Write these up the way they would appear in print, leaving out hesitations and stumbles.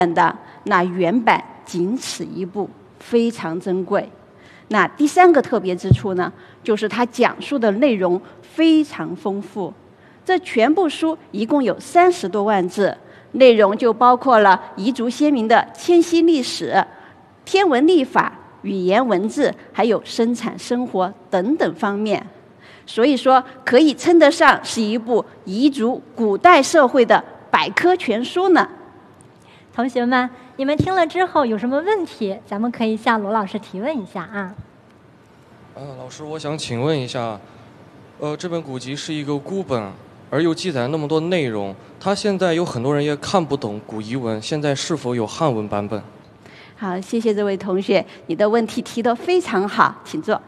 的那原版仅此一部，非常珍贵。那第三个特别之处呢，就是它讲述的内容非常丰富。这全部书一共有30多万字，内容就包括了彝族先民的迁徙历史、天文历法、语言文字，还有生产生活等等方面。所以说，可以称得上是一部彝族古代社会的百科全书呢。 同学们，你们听了之后有什么问题，咱们可以向罗老师提问一下啊。 老师，我想请问一下，这本古籍是一个孤本，而又记载那么多内容，它现在有很多人也看不懂古彝文，现在是否有汉文版本？ 好，谢谢这位同学，你的问题提得非常好，请坐。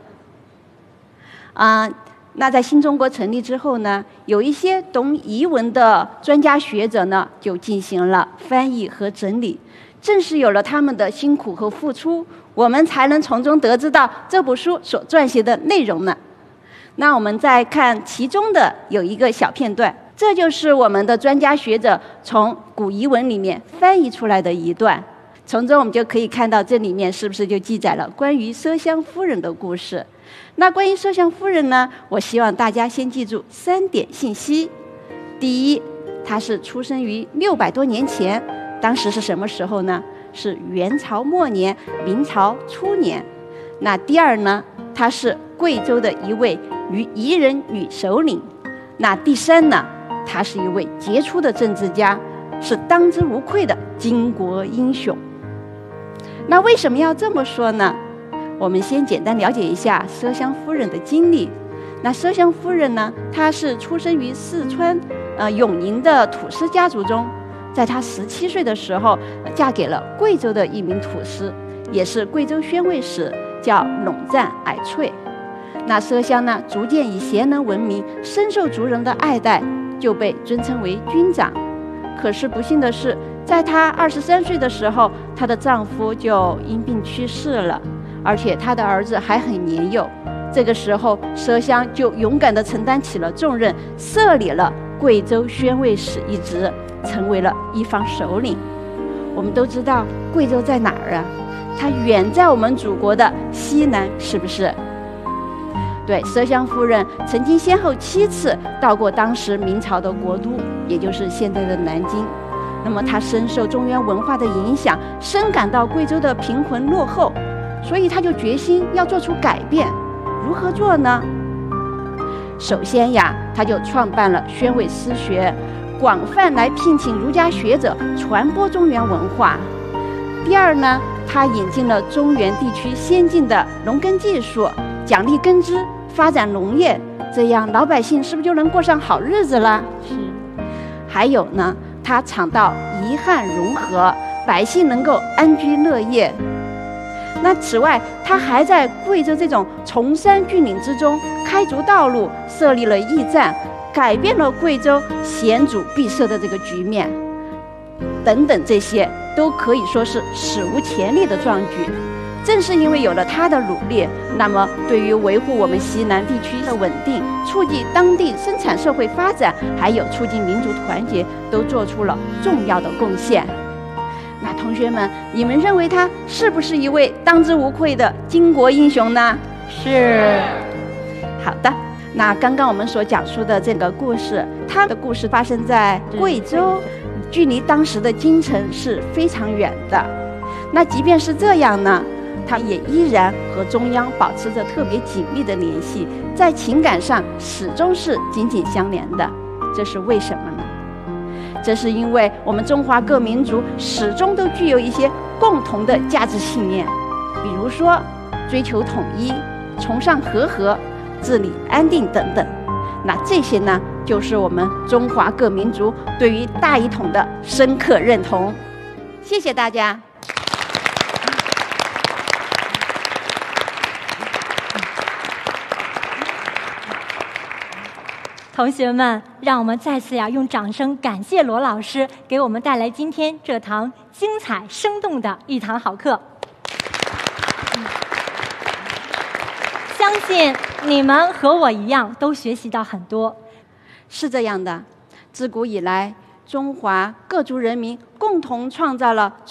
那在新中国成立之后呢，有一些懂彝文的专家学者呢，就进行了翻译和整理。正是有了他们的辛苦和付出，我们才能从中得知到这部书所撰写的内容呢。那我们再看其中的有一个小片段，这就是我们的专家学者从古彝文里面翻译出来的一段。从中我们就可以看到，这里面是不是就记载了关于麝香夫人的故事？那关于麝香夫人呢，我希望大家先记住3点信息。第一，她是出生于600多年前，当时是什么时候呢？是元朝末年、明朝初年。那第二呢，她是贵州的一位彝人女首领。那第三呢，她是一位杰出的政治家，是当之无愧的巾帼英雄。那为什么要这么说呢？我们先简单了解一下麝香夫人的经历。那麝香夫人呢，她是出生于四川永宁的土司家族中。在她17岁的时候，嫁给了贵州的一名土司，也是贵州宣慰使，叫陇赞矮翠。那麝香呢，逐渐以贤能闻名，深受族人的爱戴，就被尊称为军长。可是不幸的是，在她23岁的时候，她的丈夫就因病去世了，而且她的儿子还很年幼。这个时候，麝香就勇敢地承担起了重任，设立了贵州宣慰使一职，成为了一方首领。我们都知道贵州在哪儿啊？它远在我们祖国的西南，是不是？对，麝香夫人曾经先后7次到过当时明朝的国都，也就是现在的南京。那么她深受中原文化的影响，深感到贵州的贫困落后，所以她就决心要做出改变。如何做呢？首先呀，她就创办了宣慰私学，广泛来聘请儒家学者传播中原文化。第二呢，她引进了中原地区先进的农耕技术，奖励耕织，发展农业，这样老百姓是不是就能过上好日子了？ 是。 还有呢，他倡导彝汉融合，百姓能够安居乐业。那此外，他还在贵州这种崇山峻岭之中开足道路，设立了驿站，改变了贵州险阻闭塞的这个局面。等等，这些都可以说是史无前例的壮举。正是因为有了他的努力，那么对于维护我们西南地区的稳定，促进当地生产社会发展，还有促进民族团结，都做出了重要的贡献。那同学们，你们认为他是不是一位当之无愧的巾帼英雄呢？ 是。 好的，那刚刚我们所讲述的这个故事，他的故事发生在贵州，距离当时的京城是非常远的。那即便是这样呢，他也依然和中央保持着特别紧密的联系，在情感上始终是紧紧相连的。这是为什么呢？这是因为我们中华各民族始终都具有一些共同的价值信念，比如说追求统一、崇尚和合、治理安定等等。那这些呢，就是我们中华各民族对于大一统的深刻认同。谢谢大家。 同学们，让我们再次用掌声感谢罗老师给我们带来今天这堂精彩生动的一堂好课。相信你们和我一样都学习到很多。 是这样的，自古以来，中华各族人民共同创造了